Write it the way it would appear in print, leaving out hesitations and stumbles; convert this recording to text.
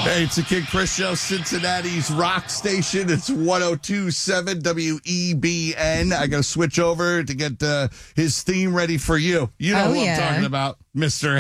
Hey, it's the Kid Chris Show, Cincinnati's rock station. It's 102.7 WEBN. I got to switch over to get his theme ready for you. You know who I'm talking about, Mr.